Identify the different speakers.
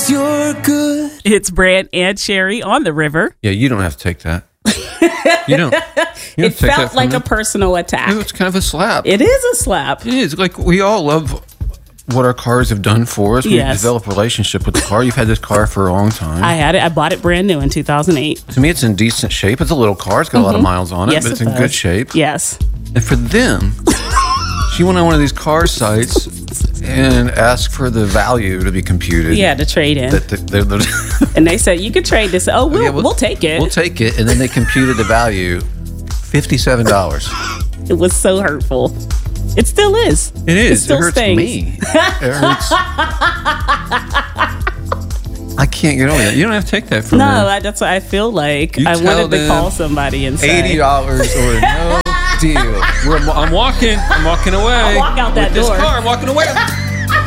Speaker 1: 'cause you're good.
Speaker 2: It's Brand and Sherry on the river.
Speaker 3: Yeah, you don't have to take that. You don't.
Speaker 2: It felt like a personal attack.
Speaker 3: It's kind of a slap.
Speaker 2: It is a slap.
Speaker 3: It is. Like, we all love what our cars have done for us. We develop a relationship with the car. You've had this car for a long time.
Speaker 2: I had it. I bought it brand new in 2008.
Speaker 3: To me, it's in decent shape. It's a little car. It's got a lot of miles on it,
Speaker 2: Yes,
Speaker 3: but it's
Speaker 2: it
Speaker 3: in
Speaker 2: does.
Speaker 3: good shape.
Speaker 2: Yes.
Speaker 3: And for them, she went on one of these car sites and asked for the value to be computed.
Speaker 2: Yeah, to trade in. And they said, you could trade this. Oh, we'll take it.
Speaker 3: We'll take it. And then they computed the value, $57.
Speaker 2: It was so hurtful. It still is.
Speaker 3: It is.
Speaker 2: It still
Speaker 3: hurts
Speaker 2: stings.
Speaker 3: me. It hurts. I can't get over that. You don't have to take that from me.
Speaker 2: No, that's what I feel like.
Speaker 3: You
Speaker 2: I
Speaker 3: tell
Speaker 2: wanted to
Speaker 3: them
Speaker 2: call somebody and say
Speaker 3: $80 or no deal. I'm walking away.
Speaker 2: I'll walk out that
Speaker 3: with
Speaker 2: door.
Speaker 3: This car, I'm walking away.